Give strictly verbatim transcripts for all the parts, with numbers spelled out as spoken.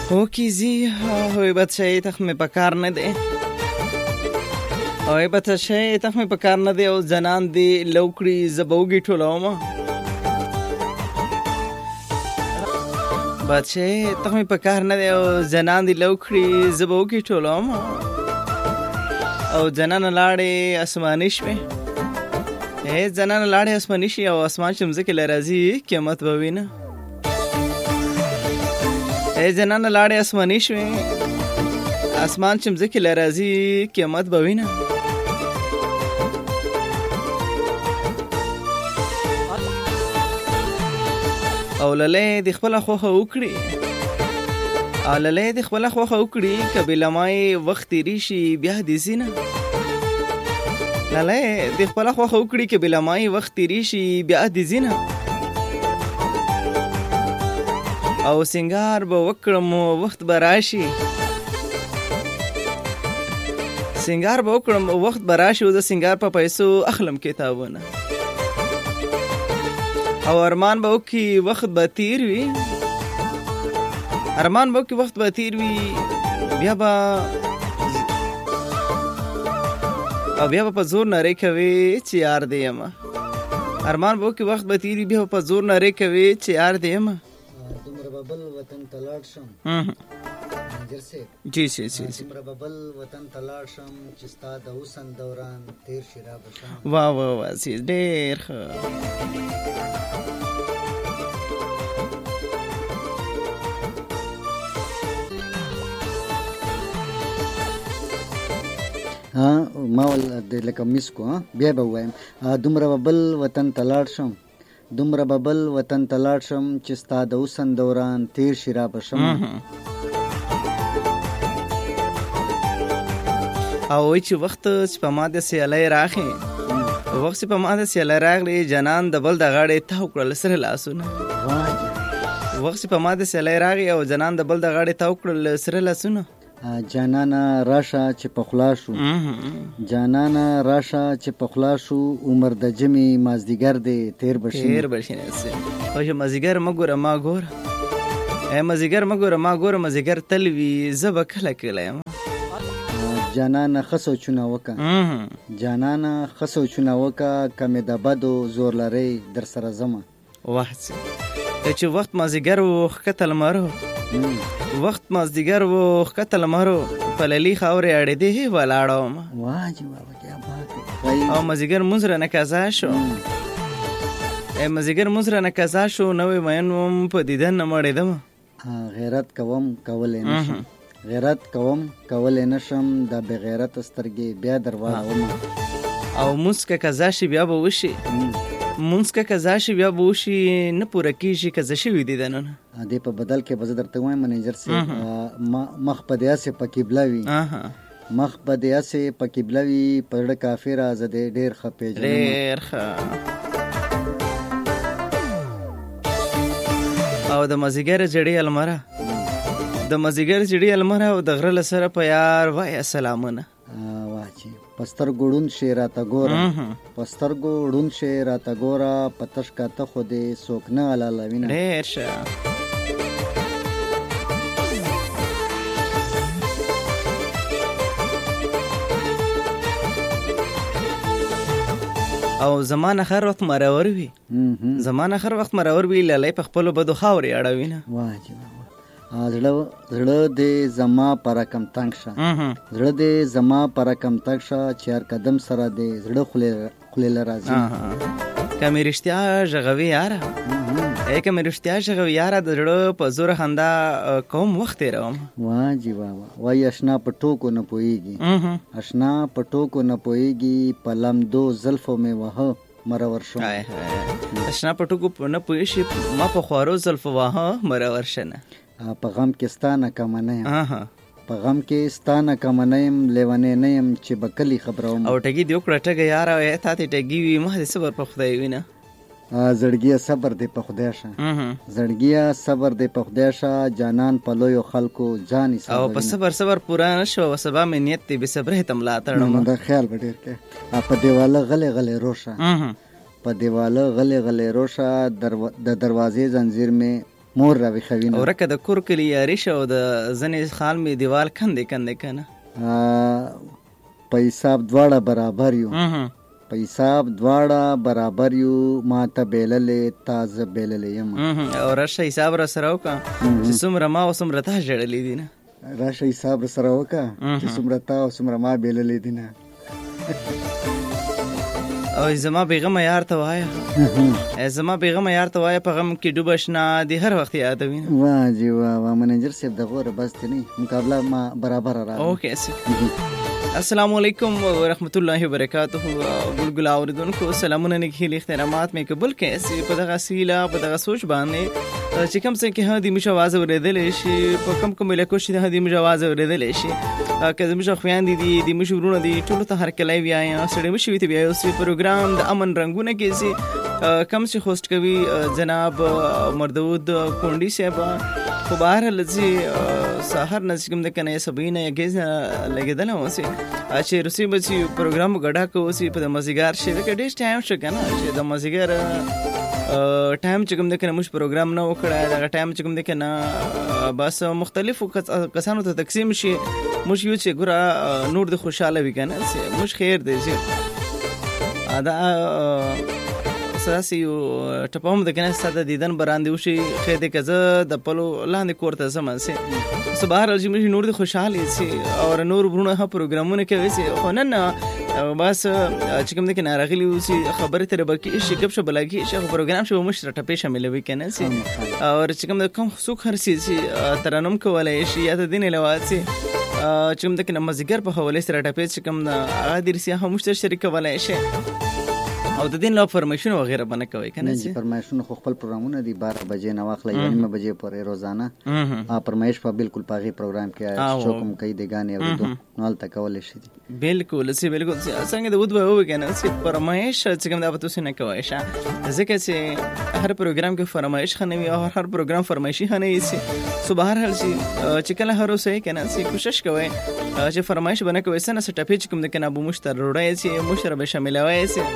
او کیزی هوی بچه تخمی بکار نده هوی بچه تخمی بکار نده او زنان دی لوکری زبوگی طولوما بچه تخمی بکار نده او زنان دی لوکری زبوگی طولوما او زنان لاړې اسمانیش می اے زنان لاړې اسمانیش او اسمان شمزه کې لرازي قیامت به وینه اے زنان لاړې اسماني شوې اسمان چې مځکې له راځي قیامت به وینه او للی د خپله خوښه وکړي او للی د خپله خوښه وکړي که بېلمای وخت تېرې شي بیا دې ځي نه للی د خپله خوښه وکړي که بېلمای وخت تېرې شي بیا دې ځي نه او سنگار به وکړم وخت به راشي سنگار به وکړم وخت به راشي او د سنگار په پیسو اخلم کتابونه او ارمان به وکړي وخت به تیر وي ارمان به وکړي وخت به تیر وي بیا به او بیا به په زور نارې کوي چې یار دې یم ارمان به وکړي وخت به تیر وي بیا به په زور نارې کوي چې یار دې یم بل وطن تلاړ شم منجر سے جی جی جی تمره بل وطن تلاړ شم چې ستا د حسن دوران تیر شرا بشم واه واه واه سي ډېر ښه ها ما ول د لکه میس کو بیا به وایم دومره بل وطن تلاړ شم دومره ببل وطن تلاړ شم چې ستا د حسن دوران تیر شي را بشم او وای چې وخت چې په ما د سیالۍ راغی وخت چې په ما د سیالۍ راغلی جانان د بل د غاړې تاو کړل سره لاسونه وخت چې په ما د سیالۍ راغی او جانان د بل د غاړې تاو کړل سره لاسونه جانانا راشه چې پخلا شو جانانا راشه چې پخلا شو عمر د جمی مازدیګر دی تیر بشي تیر بشي نه سي او چې مازدیګر مګوره ما ګور اے مازدیګر مګوره ما ګور مازدیګر تلوي زب کله کله یم جانانا خسو چونه وکا جانانا خسو چونه وکا کمه د بدو زور لري در سره زما واه چې وخت مازدیګر وختل مارو وخت مازدیګر و ښکته لمرو په للي خاورې اړېدې ولاړم واه جی بابا کیا بات او مازدیګر مونځ رانه قضا شو ای مازدیګر مونځ رانه قضا شو نوې مین وم په دیدن نه مړېدم غیرت کوم کولی نشم غیرت کوم کولی نشم د بغیرت سترګې بیا درواغوم او مونځ که قضا شي بیا به وشي مونږ که قضا شي بیا به وشي نه پوره کېږي قضا شوي دي دننه دې په بدل کې به زه درته وایم منیجر صاحب مخ په دې هسې په قبله وي مخ په دې هسې په قبله وي په زړه کافره زه دې ډېر ښه پېژنم ډېر ښه او د مازدیګر جړې المره د مازدیګر جړې المره او د غره له سره په یار وایه سلامونه واچي پستر ګړون شي راته ګوره پستر ګړون شي راته ګوره پتش کاته خو دې څوک نه علالوینه ډېر ښه او زمانه هر وخت مرور وي زمانه هر وخت مرور وي لالی په خپلو بدو خاورې اړوینه واجب زړه زړه دې زما پر کم تنگ شه زړه دې زما پر کم تنگ شه چې هر قدم سره دې زړه خولې خولې لرازي که مې رښتیا ژغوي یاره ای که مې رښتیا ژغوي یاره د زړه په زور خندا کوم وخت تېروم واه جی بابا وایي اشنا په ټوکو نه پوهېږي اشنا په ټوکو نه پوهېږي په لمدو زلفو مې وهه مرور شو اشنا په ټوکو نه پوهېږي ما په خوارو زلفو وهه مرور شنه په غم کې ستا نه کمه نه یم په غم کې ستا نه کمه نه یم لیونی نه یم چې به کلي خبروم او ټګي دې وکړه ټګه یاره تا ته ټګي وي ما دې صبر په خدای وینه زړګیه صبر دې په خدای شه زړګیه صبر دې په خدای شه جانان په لویو خلکو جانې او په صبر صبر پوره نه شو سبا مې نیت دې بې صبرۍ ته ملا تړم دا خیال به ډېر کې په دیواله غلې غلې روشه په دیواله غلې غلې روشه د دروازې زنځیر مې مور را ویخوینه او رکه د کور کلی یاري شو د ځنې خال می دیوال کندې کندې کنه په حساب دواړه برابر یو په حساب دواړه برابر یو ما ته بیللې تازه بیللې یم او راشه حساب را سره وکړه چې څومره ما او څومره تا ژړلې دي نه راشه حساب را سره وکړه چې څومره تا او څومره ما بیللې دي نه او زما بیغمه یار ته وایه زما بیغمه یار ته وایه په غم کې ډوبه شنه د هر وخت یادوي واه جی واه واه منیجر صاحب د غوره بس ته نه مقابله ما برابر راغله اوکې السلام علیکم ورحمت الله وبرکاته ګلګل اوریدونکو سلامونه نیکی احترامات مې قبول کړئ په دغه سیله په دغه سوچ باندې چې کوم څه کې هدي مشه आवाज اوریدل شي په کوم کوم علاقو شي هدي مشه आवाज اوریدل شي که زموږ خويندې دي د مشه ورونه دي ټول ته هر کله بیا سړی مشه وي ته بیا اوس پروګرام د امن رنگونه کې سي کم چې هوست کوي جناب مردود کونډي صاحب خو بهر لږی سحر نسکم د کنه سبینه یګز لګیدل اوسي چې روسي بچي پروګرام غډا کوسي په مزیګار شي د ډیش ټایم شو کنه چې د مزیګر ټایم چې کوم د کنه مش پروګرام نه وکړای دا ټایم چې کوم د کنه بس مختلفو کسانو ته تقسیم شي مش یو چې ګره نور د خوشاله وي کنه مش خیر دی چې ادا ساسي یو ټپوم د کنه ستاسو دیدن براندې وشي خې د کزه د پلو لاندې کوړته سم سي صبح راځي مې نور د خوشاله سي او نور برونه ها پروګرامونه کوي سي خو نن بس چې کوم د کنه راغلی وسی خبره تر بکی شي کب شو بلګي شي پروګرام شو مش ټپې شامل وي کنه سي او چې کوم د کوم سوق هر سي ترنم کولای شي یا د دین لوات سي چې کوم د کنه مزګر په حواله سره ټپې چې کوم د عادي رسیا هم مشترک شریک کولای شي او د دین لا فرمایشونه وغیرہ باندې کوي کنه چې فرمایشونه خو خپل پروګرامونه دي بارہ بجې نه واخلې یعنی نیمه بجې پورې روزانه ا فرمایش په بالکل پاغي پروګرام کې شوکم کوي د غانې او د نوال تکول شي بالکل سی بالکل څنګه د ود به کنه چې فرمایش چې کوم د تاسو نه کوي شه ځکه چې هر پروګرام کې فرمایش خنوي او هر پروګرام فرمایشي خنوي سي صبح هر شي چې کله هر اوسه کنه سي کوشش کوي چې فرمایش باندې کوي سنه سټاپې کوم د کنه ابو مشتر روړای سي مشتر به شاملوي سي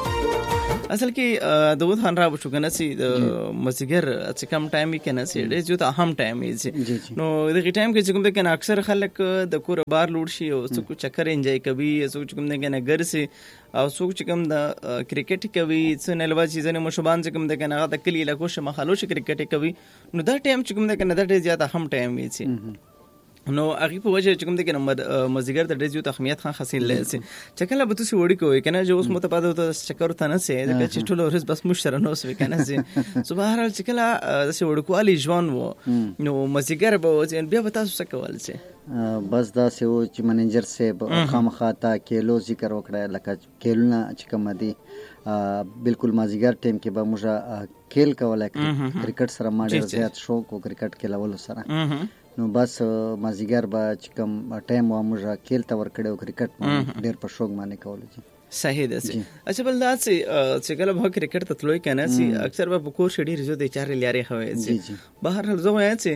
اصل کې د وخت هنرا بشو کنه سي د مسګر چې کم ټایم کې کنه سي ډېر جو ته اهم ټایم یې نو د غي ټایم کې کوم د کنه اکثر خلک د کور بار لوړ شي او څوک چکر انجوای کوي څوک کوم د کنه ګر سي او څوک چې کوم د کرکټ کوي څه نلوا چې ځنه مشوبان چې کوم د کنه د کلی له کوشه مخالو شي کرکټ کوي نو دا ټایم چې کوم د کنه د ډېر زیات اهم ټایم یې نو هغه په وجه چې کوم د کنه مزګر د ډېر زیات اهمیت خان حاصل لسی چې کله به تاسو وړي کوی کنه جو اوس متپاده ته چکر ته نه سي د چې ټول ورځ بس مشتره نو سوي کنه سي صبح هر چې کله د سی وړ کوالي ژوند وو نو مزګر به بیا به تاسو څه کول سي بس دا سی و چې منیجر صاحب خامخا تا کېلو ذکر وکړه لکه کېلونه چې کوم دي بالکل مازیګر ټیم کې به موږ کېل کولای کرکټ سره ما ډېر زیات شوق او کرکټ کېلول سره نو بس مازیګر به چې کوم ټایم و موږ کېل ته ور کړو کرکټ ډېر په شوق باندې کول صحیح ده سي اچھا بل دا سي چې کله به کرکټ ته تلوي کنه سي اکثر به کور شډي رزو د چارې لاري خوي سي بهر هر زه وایم سي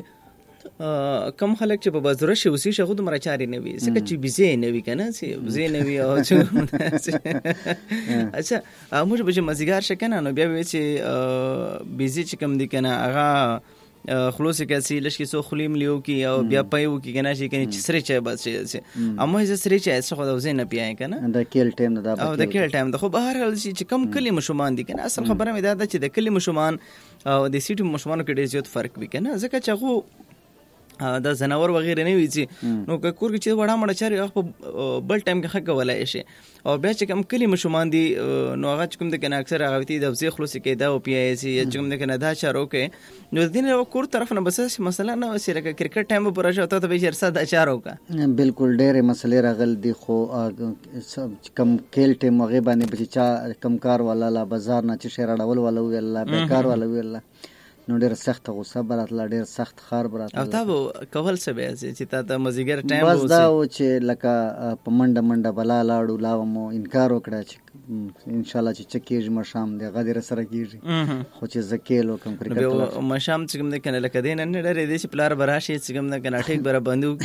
کم خلک چې په بازار شي وسی شغو د مرچاري نه وي ځکه چې بيزي نه وي کنه سي بيزي نه وي او اچھا موږ به مزګار شکنه نو بیا وی چې بيزي چې کم دي کنه هغه خلاص کسي لشي سو خلیم لیو کی او بیا پایو کی کنه شي کنه چې سری چای بس شي اما زه سری چای څه خو د وزن نه پیای کنه د کېل ټایم دا او د کېل ټایم د خو بهر چې کم کلی مشومان دي کنه اصل خبره مې دا ده چې د کلی مشومان او د سیټو مشومان کې ډېر زیات فرق وي کنه ځکه چې هغه دا زناور وغیرہ نه وي چې نو کور کې چې وړا مړ چاري په بل ټایم کې خکه ولای شي او بیا چې کوم کلی مشومان دي نو هغه کوم د کنه اکثر هغه تی د وزې خلاص کې دا او پی ای سي چې کوم د کنه دا چارو کې نو دین یو کور طرف نه بس مثلا نو سره کرکټ ټایم په راځه ته به شرسه دا چارو کا بالکل ډېر مسلې راغل دي خو کم کېل ټایم هغه باندې بچ چا کم کار والا لا بازار نه چې شهر اړول والا وی الله بیکار والا وی الله نو ډېر سخت غوسه براتله ډېر سخت خار براتله او تا کول څه به چې تا ته مزګر ټایم بس دا و چې لکه په منډه منډه بلا لاړو لاومو انکار وکړه چې ان شاء الله چې چکیږي مشام دی غدیر سره کیږي خو چې زکیلو کم کرکټ مشام چې کوم د کنه لکه دین نه ډېر دي چې پلار براشي چې کوم د کنه ټیک بر بندو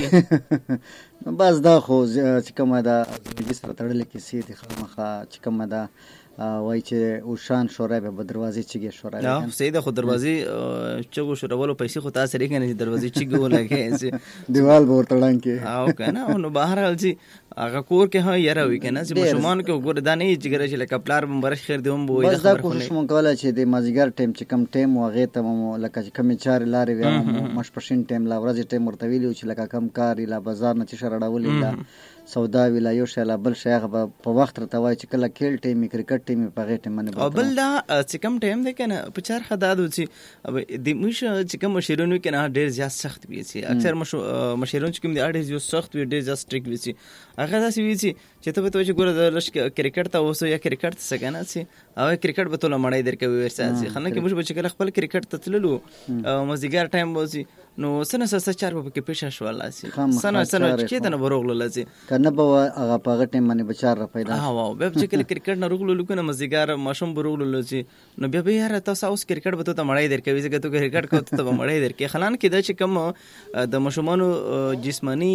کی بس دا خو چې کوم دا د سره تړل کې سي د خامخا چې کوم دا وای چې اوشان شورای به دروازې چیږي شورای نه سیده خو دروازې چغو شورولو پیسې خو تاسو لري کنه چې دروازې چیګو لګي دیوال به ورته ډنګ کې او کنه نو بهر حال چې هغه کور کې ها یاره وي کنه چې مشمان کې وګوره دا نه چې ګره چې لکه پلار بمبرش خیر دی هم وي دا کوشش مونږ کوله چې د مازیګر ټیم چې کم ټیم واغې ته مو لکه چې کم چار لارې وي مش پښین ټیم لا ورځ ټیم ورته ویلو چې لکه کم کار لا بازار نه چې شړډول لا سودا ویلا یو شاله بل شیخ په وخت راته وای چې کله کېل ټیم کرکټ ټیم په غې ټیم باندې او بل دا چې کم ټیم دی کنه په چار خدادو چې اب د مش چې کم مشرونو کنه ډېر زیات سخت وي چې اکثر مشرونو چې کوم دی ډېر زیات سخت وي ډېر زیات سټریکټ وي چې هغه داسې وي چې ته به ته چې ګوره د لش کرکټ ته اوسو یا کرکټ څه کنه چې او کرکټ به ټول مړای درکوي ورسې خلک کې مش به چې خپل کرکټ ته تللو مزیګر ټایم وځي نو سنه سره چار په کې پېښه شو لاسي سنه سنه چې ته نه بروغلو لاسي کنه به هغه په ټیم باندې بچار را پیدا ها واو به چې کرکټ نه روغلو لکه مزیګر ماشوم بروغلو لاسي نو بیا به یار تاسو اوس کرکټ به ته مړای درکوي چې ته کرکټ کو ته مړای درکې خلان کې دا چې کم د مشومانو جسمانی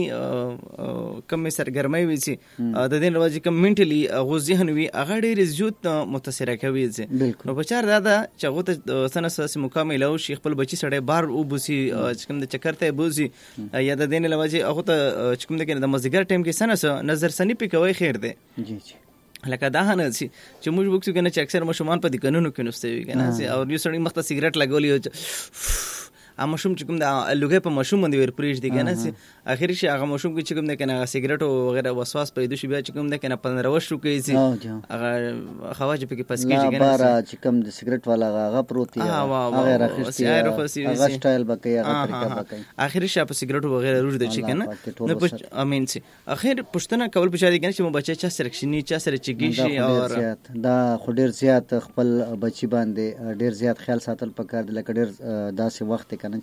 کم سرګرمي وي چې د دین رواج کم منټلی غو ذهن وي هغه ډېر زیات متاثر کوي چې نو بچار دادا چې غو ته سنه سره مکمل او شیخ خپل بچی سړی بار او بوسي د چکر ته بوزي یا د دین لواجه هغه ته چې کوم د کنه د مزګر ټیم کې سنه نظر سنی پی کوي خیر دی جی جی لکه دا نه چې چې موږ وکړو کنه چې اکثر مشومان په دې قانونو کې نوستي وي کنه او یو سړی مخ ته سیګریټ لګولي ا مشوم چې کوم د لوګي په مشوم باندې ور پریش دي کنه چې اخر شي هغه مشوم کې چې کوم د کنه سیګریټ او وغیرہ وسواس پیدا شي بیا چې کوم د کنه پندرہ ورځ شو کوي چې هغه خواجه په کې پس کېږي کنه بار چې کوم د سیګریټ والا هغه پروتي هغه راخستي هغه سټایل بکې هغه طریقه بکې اخر شي په سیګریټ وغیرہ روج دي چې کنه نو په امین سي اخر پښتنه کول پچا دي کنه چې مو بچي چا سرکشنی چا سره چګي شي او دا خو ډیر زیات خپل بچي باندې ډیر زیات خیال ساتل پکار دي لکه ډیر داسې وخت کنه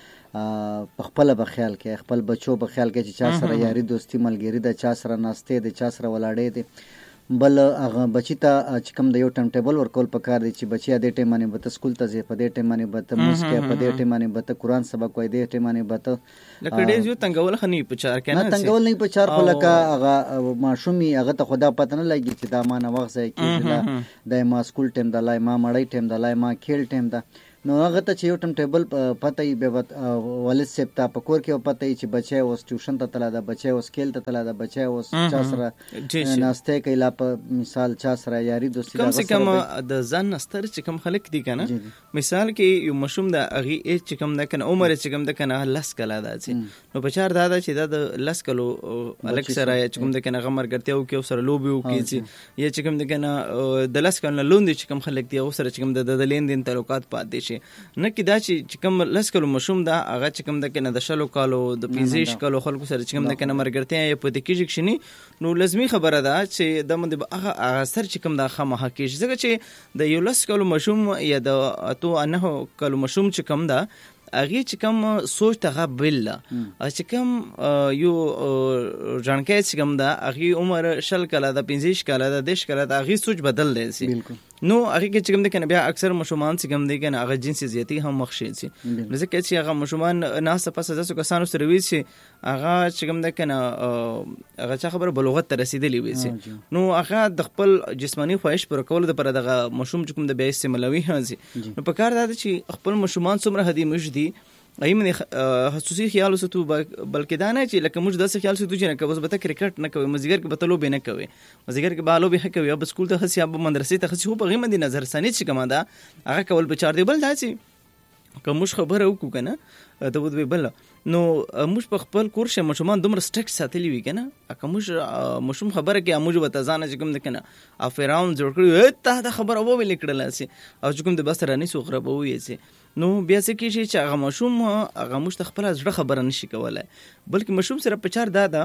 چې په خپل په خیال کې خپل بچو په خیال کې چې چا سره یاري دوستي ملګری د چا سره ناشته د چا سره ولاړې دي بل هغه بچی ته چې کوم د یو ټایم ټیبل ورکول پکار دي چې بچي د ټیم باندې به سکول ته ځي په دې ټیم باندې به موسکه په دې ټیم باندې به قرآن سبق وای دې ټیم باندې به لکه ډېر یو تنګول خني په چار کنه نه تنګول نه په چار خو لکه هغه ماشومي هغه ته خدا پته نه لګي چې دا ما نه وخت ځای کې د ما سکول ټیم د لای ما مړی ټیم د لای ما کھیل ټیم دا نو هغه ته چې یو ټیم ټیبل پته یې به ولید سیب ته په کور کې پته یې چې بچی اوس ټیوشن ته تلا ده بچی اوس کېل ته تلا ده بچی اوس چا سره ناسته کوي لا په مثال چا سره یاري دوستي کم سے کم د ځان نستر چې کم خلک دي کنه مثال کې یو مشوم د اغي ایج چې کم د کنه عمر چې کم د کنه لس کلا ده چې نو بچار دادا چې د لس کلو الک سره چې کم د کنه غمر ګرته او کې سره لوبي او کې چې یا چې کم د کنه د لس کلو لوند چې کم خلک دي او سره چې کم د لین دین تعلقات پاتې نه کی دا چې کوم لس کلو مشوم دا هغه چې کوم د کنه د شلو کالو د پنځه کالو خلکو سره چې کوم د کنه مرګرته یا په دې کې شنی نو لازمي خبره ده چې د مند هغه اثر چې کوم د خامه حقیقت ځکه چې د یو لس کلو مشوم یا د اتو انه کلو مشوم چې کوم دا اغه چې کوم سوچ ته غبل چې کوم یو ځانکې چې کوم دا اغه عمر شل کاله د پنځه کاله د دیش کاله د اغه سوچ بدل دی سي نو هغه کې چې کوم د کنه بیا اکثر مشومان چې کوم دی کنه هغه جنسي زیاتی هم مخشي سي ځکه چې هغه مشومان ناسه پس تاسو کسانو سره وی سي هغه چې کوم د کنه هغه څه خبره بلوغت ته رسیدلی وي سي نو هغه د خپل جسمانی خواهش پر کول د پر دغه مشوم چې کوم د بیا استعمالوي هانسي نو په کار دا چې خپل مشومان څومره هدي مجدي ایمن خصوصي خیال وساتو بلکې دا نه چې لکه موږ داسې خیال وساتو چې نه کوي بس کرکټ نه کوي مزګر کې بتلو به نه کوي مزګر کې بالو به کوي او سکول ته خسي اب مدرسې ته خسي هو په غیمه دي نظر سنې چې کما دا هغه کول په چار دی بل دا چې کوم خبره وکړو کنه ته ود به بل نو موږ په خپل کورشه مشومان دومره سټریکټ ساتلی وی کنه اګه موږ مشوم خبره کې موږ وته ځانه چې کوم د کنه افراون جوړ کړو ته دا خبره وو لیکړل سي او چې کوم د بس رانی سو غرب وې سي نو بیا څه کیږي چې هغه مشوم هغه مشت خپل ځړه خبره نشي کولای بلکې مشوم سره په چار دادا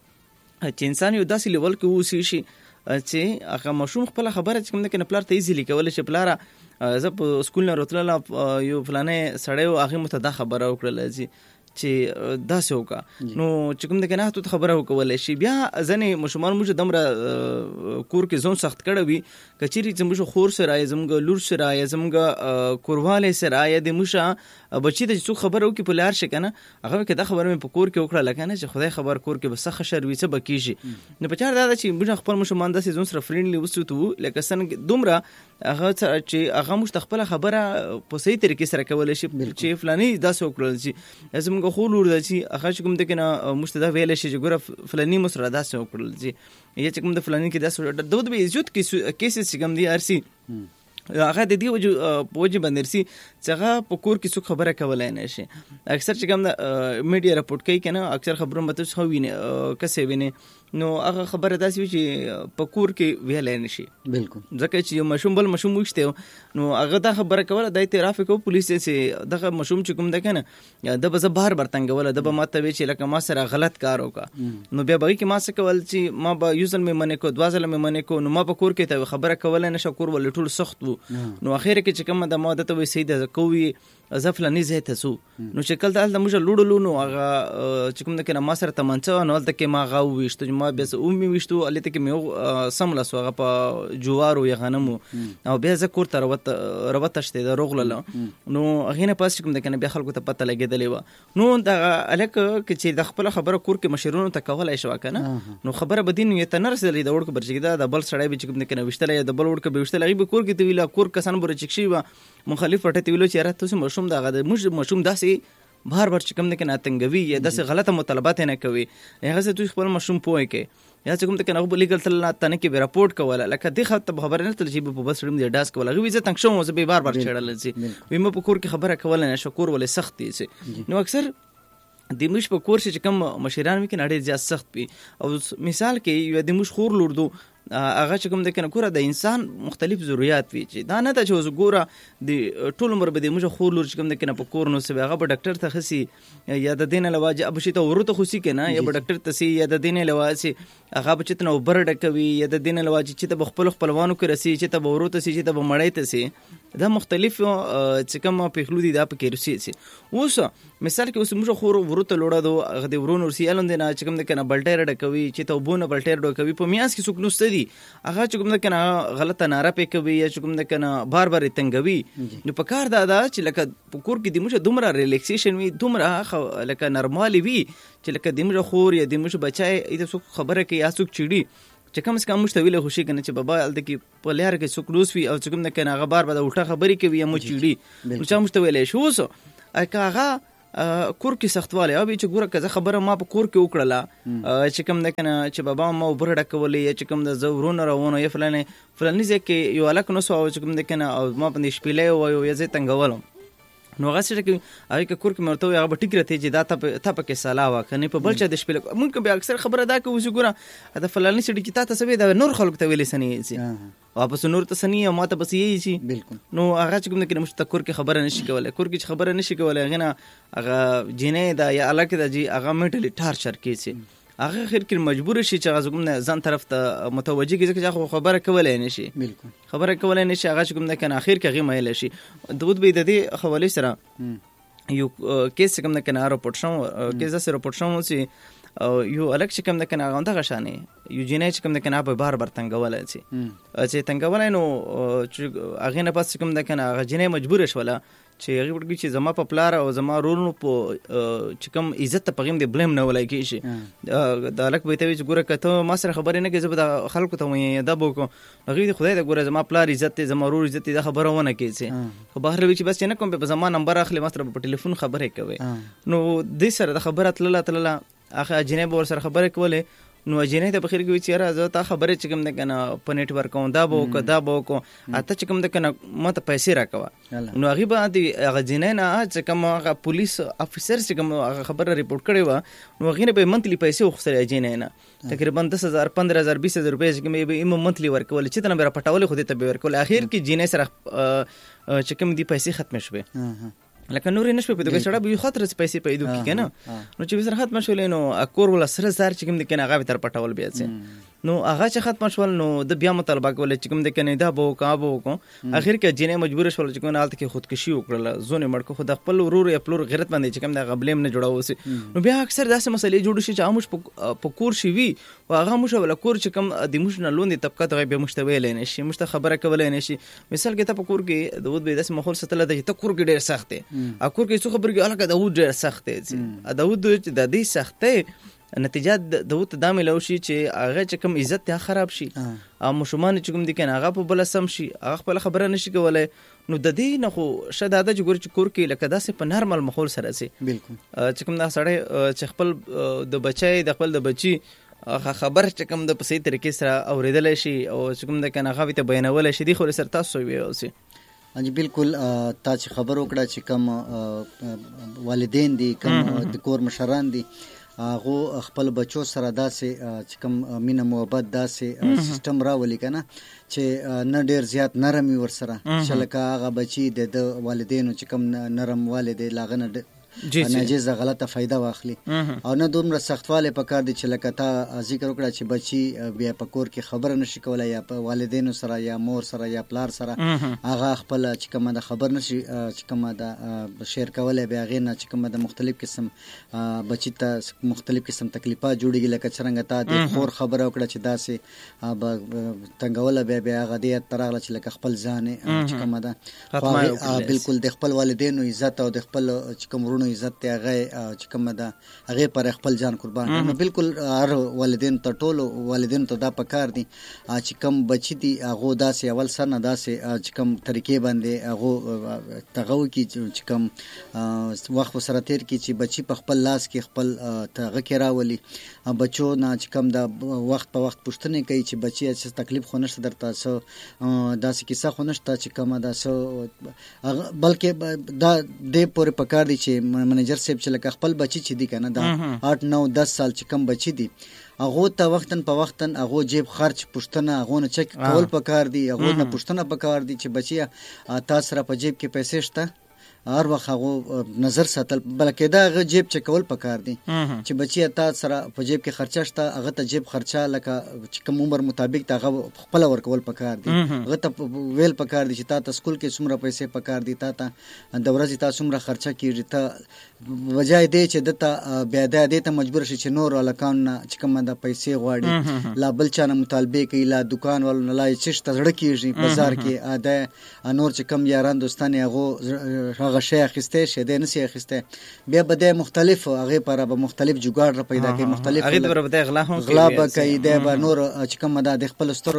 چې انسان یو داسې لیول کې وسی شي چې هغه مشوم خپل خبره چې کوم د کنه پلار ته ایزیلی کولای شي پلار زه په سکول نه راتلل یو فلانه سړی او هغه متدا خبره وکړل چې چې داسې وکړه نو چې کوم د کنه ته خبره وکولای شي. بیا ځنې مشمان موږ دمره کور کې ځون سخت کړه وي کچېرې زموږ خور سره یا زموږ لور سره یا زموږ کورواله سره یا د موږ بچی ته څو خبره وکړي په لار شي کنه هغه کې دا خبره مې په کور کې وکړه لکه نه چې خدای خبر کور کې بس خشر وي څه بکیږي نو په چار دا چې موږ خپل مشمان داسې ځون سره فرینډلی وسوتو لکه څنګه دومره هغه چې هغه موږ خپل خبره په صحیح طریقې سره کولای شي چې فلانی داسې وکړل چې زموږ خو لور د چې هغه کوم د کنه مشتدا ویل شي چې ګوره فلانی مسره داسې وکړل چې یا چې کوم د فلانی کې داسې د دوه به عزت کې کیسز چې کوم دي ارسي هغه د دې وجه پوجي باندې چې هغه په کور کې څه خبره کولای نه شي. اکثر چې کوم د میډیا راپورټ کوي کنه اکثر خبرونه مته خو ویني کسې ویني نو هغه خبره داسې وي چې په کور کې ویلای نه شي بالکل ځکه چې یو مشوم بل مشوم وشته نو هغه دا خبره کوله د اعتراف کو پولیس چې دغه مشوم چې کوم ده کنه د بز بهر برتنګوله د به ماته وی چې لکه ما سره غلط کار وکړه نو بیا بغي کې ما څه کول چې ما به یوزل مې منې کو دوازل مې منې کو نو ما په کور کې ته خبره کوله نه شکر ول ټول سخت وو نو اخر کې چې کوم د ماده ته وی سید کوي زفلنی زه ته سو نو شکل د موږ لوړلو نو هغه چې کوم د کنه ما سره تمنځه نو د کې ما غاو وشته ما بیا او می وشتو الته کې مې سملا سو هغه په جوارو یا غنمو او بیا ز کور تر وت روت شته د روغله نو هغه نه پاس کوم د کنه بیا خلکو ته پته لګیدلې و نو د الک چې د خپل خبره کور کې مشرونو ته کولای شو کنه نو خبره بدین یې ته نرسلې د وړک برچګدا د بل سړی به کوم د کنه وشتلې د بل وړک به وشتلې به کور کې ته ویلا کور کسان بر چکشي و مخالف ورته ویلو چې راته سم مشوم دغه د مشوم داسې بهر بهر چې کوم د کنه تنګوي یا داسې غلطه مطالبات نه کوي هغه څه تو خپل مشوم پوي کې یا چې کوم د کنه لیګل تل نه تنه کې راپورټ کوله لکه د خبره خبره نه تل چې په بس رم دي ډاس کوله غوي زه تنګ شوم زه به بار بار چړل سي وي مې په کور کې خبره کوله نه شکر ولې سخت دي سي نو اکثر د مش په کور چې کوم مشران وکړي اړ زیات سخت وي او مثال کې یو د مش خور لور دو هغه چې کوم د کنه کوره د انسان مختلف ضرورت وي چې دا نه ته چې وګوره د ټول عمر به د مش خور لور چې کوم د کنه په کور نو سبه هغه په ډاکټر ته خسي یا د دین لواج ابو شي ته ورته خوشي کنه یا په ډاکټر ته سي یا د دین لواج هغه په چتنه وبر ډکوي یا د دین لواج چې ته خپل خپلوانو کې رسي چې ته ورته سي چې ته مړی ته سي دا مختلف چې کوم په خلودي دا په کې رسي سي اوس مثال کې اوس موږ خور ورته لوړه دو هغه د ورونو سیالون نه چې کوم د کنه بلټیر ډکوي چې ته وبونه بلټیر ډکوي په میاس کې څوک نوستدي هغه چې کوم د کنه غلطه ناره پې کوي یا چې کوم د کنه بار بار تنګوي نو په کار دا دا چې لکه په کور کې د موږ دومره ریلیکسیشن وي دومره لکه نارمالي وي چې لکه د موږ خور یا د موږ بچای ایته څوک خبره کوي یا څوک چړي چې کوم څه کوم مشتویله خوشي کنه چې بابا ال د کې په لار کې څوک لوس وي او چې کوم د کنه هغه بار بار الټه خبري کوي یا مو چړي نو چې مشتویله شو سو هغه کور کې سختواله او چې ګوره کزه خبره ما په کور کې وکړه چې کوم د کنه چې بابا ما وبرډه کولې چې کوم د زورونو راونه یې فلانه فلانه ځکه یو الک نو سو چې کوم د کنه او ما په شپېلې و یو یزه تنګولم نو هغه څه کې هغه کور کې مرته هغه ټیک راته چې دا ته ته پکې سلاوه کنه په بل چا د شپېلې مونږ به اکثر خبره دا کوو چې ګوره دا فلانه سړي کې تا ته سوي دا نور خلک ته ویلې سني سي واپس نور ته سني او ماته بس یې شي بالکل نو هغه چې کوم کې مشت کور کې خبره نشي کولای کور کې خبره نشي کولای هغه هغه جنې دا یا الکه دا جی هغه میټلی ټارچر کیسي هغه خیر کې مجبور شي چې هغه کوم ځان طرف ته متوجه کیږي چې خبره کولای نشي بالکل خبره کولای نشي هغه کوم نه کنه اخر کې هغه مایل شي دود به د دې حواله سره یو کیس کوم نه کنه راپورټ شوم کیس سره راپورټ شوم چې یو الک چې کوم نه کنه غونډه غشانه یو جنې چې کوم نه کنه په بار بار تنګولای شي چې تنګولای نو هغه نه پس کوم نه کنه هغه جنې مجبور شوله چې هغه ورګي چې زما په پلار او زما رونو په چې کوم عزت ته پغیم دی بلیم نه ولای کی شي د الک به ته چې ګوره کته ما سره خبرې نه کې زبر خلکو ته وې دا بوکو هغه دی خدای ته ګوره زما پلار عزت ته زما رور عزت ته خبره ونه کیږي خو بهر وی چې بس نه کوم په زما نمبر اخلي ما سره په ټلیفون خبرې کوي نو د سره د خبره تلله تلله اخه جنې ور سره خبرې کولې نو جنې ته بخیر کې چې راځه تا خبره چې کوم د کنه په نیټ ورک کوم دا بو کو دا بو کو اته چې کوم د کنه ماته پیسې راکوا نو هغه باندې هغه جنې نه چې کوم هغه پولیس افیسر چې کوم هغه خبره ریپورت کړي و نو هغه به منتلی پیسې وخسرې جنې نه تقریبا دس هزار پندرہ هزار بیس هزار روپۍ چې کوم به ایمو منتلی ورکول چې تنه به پټول خو دې ته به ورکول اخر کې جنې سره چې کوم دی پیسې ختم شوه لکه نور نشو په دغه سره به خاطر پیسې پیدا کی کنه نو چې وسره ختم شولې نو اکور ولا سره زار چې کوم د کنه هغه تر پټول بیا سي نو هغه چې ختم شول نو د بیا مطالبه کوله چې کوم د کنه دا به کا به کو اخر کې جنې مجبور شول چې کوم حالت کې خودکشي وکړه زونه مړ خو د خپل ورور یا پلور غیرت باندې چې کوم د غبلیم نه جوړاو سي نو بیا اکثر داسې مسلې جوړ شي چې عامش په کور شي وي او هغه موږ ولا کور چې کوم د موږ نه لوندې طبقات غي به مشتوي لنه شي مشته خبره کولای نه شي مثال کې ته په کور کې د ود به داسې ماحول ستل د ته کور کې ډېر سخت دی ا کور کې څو خبرې الګ د ود ډېر سخت دی ا د ود د دې سختۍ نتیجه د ود د عامل شي چې هغه چې کوم عزت ته خراب شي او مشومان چې کوم دي کنه هغه په بل سم شي هغه خپل خبره نشي کولای نو د دې نه خو شاده د جوړ چې کور کې لکه داسې په نارمل ماحول سره سي بالکل چې کوم دا سړی چې خپل د بچای د خپل د بچي خبر چې کوم د په صحیح طریقې سره اوریدل شي او چې کوم د کنه هغه ته بیانول شي دی خو سره تاسو وي اوسي انجی بالکل تا چې خبر وکړه چې کوم والدین دي کوم د کور مشران دي هغه خپل بچو سره داسې چې کوم مینه محبت داسې سیستم راولي کنه چې نه ډیر زیات نرمي ور سره چې لکه هغه بچي د والدینو چې کوم نرم والد لاغنه ناجیز غلطه فائدہ واخلي او نه دومره سختواله پکار دي چې لکه تا ذکر وکړه چې بچي بیا په کور کې خبر نشي کولای یا په والدینو سره یا مور سره یا پلار سره هغه خپل چې کومه د خبر نشي چې کومه د شیر کولای بیا غیر نه چې کومه د مختلف قسم بچی ته مختلف قسم تکلیفات جوړیږي لکه څنګه تا د خور خبره وکړه چې داسې تنګول بیا بیا هغه دې ترغله چې لکه خپل ځان چې کومه ده بالکل د خپل والدینو عزت او د خپل چې کوم عزت ته هغه چې کوم ده هغه پر خپل ځان قربان نو بالکل هر والدین ته ټولو والدین ته دا پکار دي چې کوم بچی دي هغه داسې اول سره داسې چې کوم طریقې باندې هغه تغو کی چې کوم وخت سره تیر کی چې بچی په خپل لاس کې خپل تغه کې راولي بچو نه چې کوم دا وخت په وخت پوښتنه کوي چې بچی څه تکلیف خو نشته درته سو داسې کیسه خو نشته چې کوم دا سو بلکې دا د پورې پکار دي چې منیجر صاحب چې لکه خپل بچی چې دی کنه دا آठ نو دس سال چې کم بچی دی هغه ته وختن په وختن هغه جیب خرچ پښتنه هغه نه چک کول پکار دی هغه نه پښتنه پکار دی چې بچی تاسو را په جیب کې پیسې شته هر وخت هغه نظر ساتل بلکې دا هغه جیب چک کول پکار دی چې بچی تاسو سره په جیب کې خرچه شته هغه ته جیب خرچه لکه چې کوم عمر مطابق ته هغه خپل ورکول پکار دی هغه ته ویل پکار دی چې تاسو سکول کې څومره پیسې پکار دی تاسو د ورځې تاسو څومره خرچه کیږي ته وجای دی چې دته بیا د دې ته مجبور شي چې نور الکان چې کوم د پیسې غواړي لا بل چانه مطالبه کوي لا دکان ول نه لای چې تزړه کیږي بازار کې اده نور چې کم یاران دوستان هغه هغه شی اخیسته شه د نسی اخیسته بیا بده مختلف هغه پر به مختلف جوګاړ را پیدا کوي مختلف هغه پر بده غلا هم غلا به کوي د نور چې کوم د خپل ستر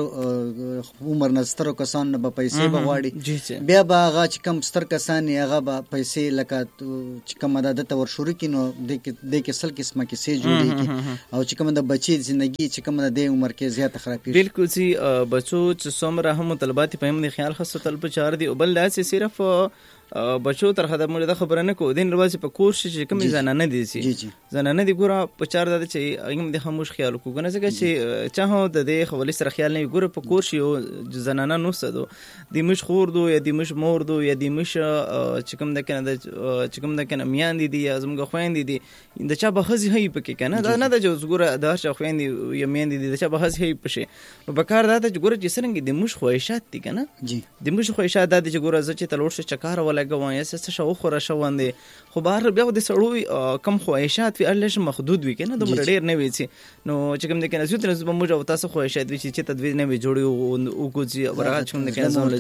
عمر نستر کسان به پیسې بغواړي بیا به هغه چې کوم ستر کسان هغه به پیسې لکه چې کوم د تور شروع کینو د کې سل قسمه کې سي جوړيږي او چې کوم د بچي ژوندۍ چې کوم د عمر کې زیات خرابې بالکل سي بچو چې څومره هم طلبات په هم خیال خاصه طلب چار دي او بل داسې صرف بچو تر خدای موږ د خبره نه کو دین رواز په کور شي چې کوم زنانه دي سي زنانه دي ګوره په چار د چې ایم د خاموش خیال کو کنه ځکه چې چاهو د دې خولي سره خیال نه ګوره په کور شي او زنانه نو سدو د مش خور دو یا د مش مور دو یا د مش چې کوم د کنه د چې کوم د کنه میان دي دي زموږ خويند دي د چا بخزي هي پکې کنه دا نه د جو ګوره د چا خويند یا میان دي د چا بخزي هي پشه نو بکار دا د ګوره چې څنګه د مش خوښات دي کنه د مش خوښات د ګوره ز چې تلور څه چکار ولا غوای څه شو خو را شوندې خو بهر بیا د سړوي کم خواهشات وی الله محدود وی کنه د ډېر نه وی سي نو چې کوم د کنه زو تر زما موږ او تاسو خواهشات وی چې تدویر نه وی جوړي او کو چې ورغه چې کوم د کنه زول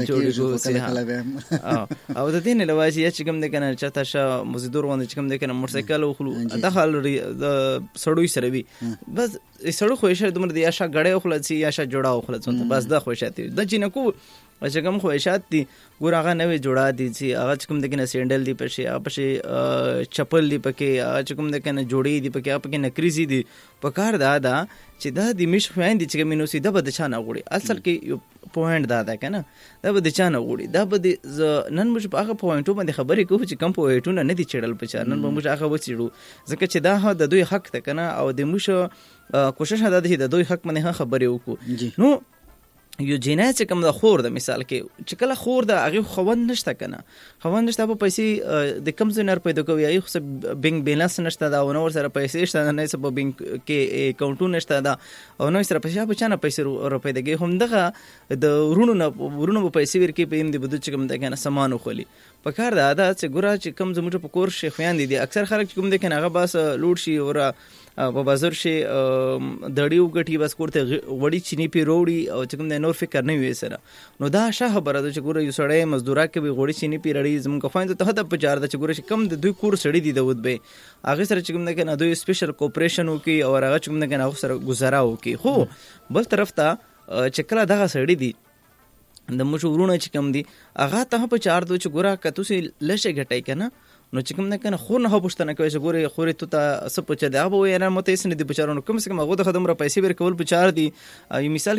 جوړي او د دین له واجی چې کوم د کنه چاته ش مزدور وند چې کوم د کنه موټرسایکل او خلو دخل د سړوي سره وی بس سړو خواهشات د مر د یاشا غړې خو لسی یاشا جوړا خو لسی بس د خواهشات د جنکو چې کوم خواهشات دي ګور هغه نوې جوړا دي چې هغه کوم د کنه سینډل دی پشه هغه پشه چپل دی پکې هغه کوم د کنه جوړې دی پکې هغه پکې نکریزي دی پکار دا دا چې دا د مش خويند چې مینو سي د بد چانه غوړي اصل کې پوینټ دا ده کنه دا بد چانه غوړي دا بد نن موږ په هغه پوینټو باندې خبرې کوو چې کم پوینټونه نه دي چړل پچار نن موږ هغه وڅېړو ځکه چې دا د دوی حق ده کنه او د موږ کوشش دا ده چې د دوی حق باندې خبرې وکړو نو یو جنایت چې کوم د خور د مثال کې چې کله خور د هغه خوند نشته کنه خوند نشته په پیسې د کم زنر پیدا کوي هغه خو بینک بیلانس نشته دا او نو سره پیسې شته نه سبب بینک کې اکاونټونه نشته دا او نو سره پیسې په چانه پیسې رو پیدا کوي هم دغه د ورونو نه ورونو په پیسې ورکی په دې بده چې کوم د کنه سامان خولي په کار دا عادت چې ګوره چې کم زموږ په کور شیخیان دي اکثر خلک کوم د کنه هغه بس لوډ شي او په بازار شي دړیو غټي بس کوړته وړي چینی پی روړي او چې کوم د نور فکر نه وي سره نو دا شه خبره ده چې ګوره یو سړی مزدورا کوي غوړي چینی پی رړي زموږ خويند ته هدا په چار ده چې ګوره چې کم د دوی کور سړی دي د ود به هغه سره چې کوم د کنه دوی سپیشل کوپریشن وکي او هغه چې کوم د کنه هغه سره گزارا وکي خو بل طرف ته چې کله دغه سړی دي د موږ ورونه چې کم دي هغه ته په چار دو چې ګوره کته سي لشه غټای کنه نو چې کوم نه کنه خور نه پوښتنه کوي چې ګوره خوري ته څه پچا دی هغه وای نه مته اسنه دی بچارونو کوم څه هغه د خدمت را پیسې ورکول په چار دي یو مثال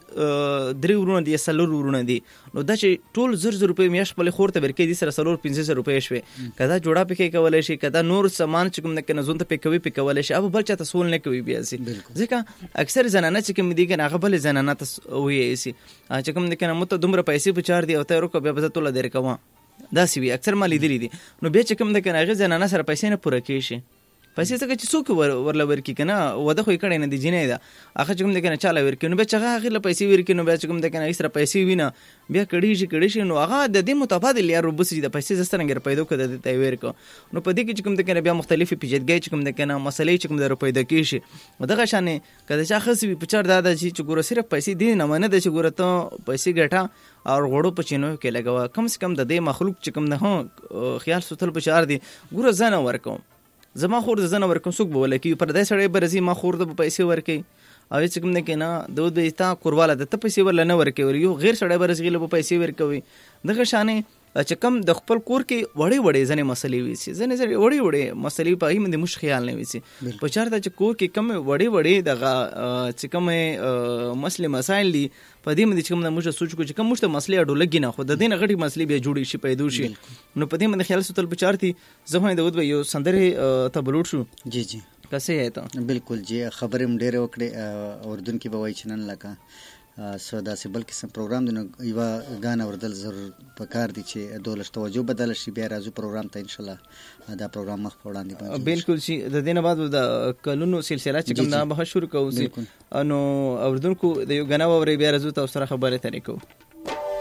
کې درې ورونه دي سلور ورونه دي نو دا چې ټول زر زر روپۍ میاش په خور ته ورکې دي سره سلور پنځه سوه روپۍ شوي کدا جوړه پکې کولای شي کدا نور سامان چې کوم نه کنه زون ته پکوي پکولای شي ابو بل چاته سول نه کوي بیا سي ځکه اکثر زنانه چې کوم دي کنه هغه بل زنانه ته وایي سي چې کوم نه کنه مته دومره پیسې په چار دي او ته ورکو بیا به ټول درې کوم دا سی وی اکثر مالی دلی دي نو بیا چې کوم د کنه هغه زنانه سره پیسې نه پوره کیشي پیسې څنګه چې څوک ور ورل ورکی کنه وده خو کړي نه دي جنې دا هغه چې کوم د کنه چاله ورکی نو بیا چې هغه له پیسې ورکی نو بیا چې کوم د کنه سره پیسې وینه بیا کړي شي کړي شي نو هغه د دې متبادل یا روبس د پیسې زسترنګ پیدا کړه د تی ورکو نو په دې کې چې کوم د کنه بیا مختلفي پیجدګي چې کوم د کنه مسلې چې کوم د پیدا کیشي دغه شانې کله چې خاصي په چار دادا چې ګوره صرف پیسې دي نه منه د چې ګوره ته پیسې ګټه اور غوړو په چینو کې لګوا کم سے کم د دې مخلوق چې کوم نه هو خیال سوتل په چار دي ګوره زنه ورکوم زما خور د زنه ورکوم څوک به ولکې پر دې سړی برزي ما خور د پیسې ورکې او چې کوم نه کینا د دوی تا کورواله د ته پیسې ورل نه ورکې یو غیر سړی برزي له پیسې ورکوي دغه شانې چې کم د خپل کور کې وړي وړي ځنې مسلې وي سي ځنې ځنې وړي وړي مسلې په هیمه د مش خیال نه وي سي په چارته چې کور کې کم وړي وړي دغه چې کم مسلې مسائل دي په دې مې چې کوم د موږ سوچ کو چې کوم مشته مسلې اډو لګي نه خو د دې نه غټي مسلې به جوړي شي پیدا شي نو په دې مې خیال سوتل په چارتي زه هم د ود یو سندره ته بلوټ شو جی جی کسه ہے ته بالکل جی خبرم ډېر وکړي اردن کې به وای چنن لکه سو دا سی بلکې سم پروګرام دی یو غانا وردل ضرور پکار دي چې دولش توجه بدل شي بیا راځو پروګرام ته ان شاء الله دا پروګرام مخ وړاندې باندې بالکل شي د دینه بعد د کلونو سلسله چې کوم دا به شروع کوو نو اردن کو د یو غانا ور بیا راځو تاسو سره خبرې ترې کوو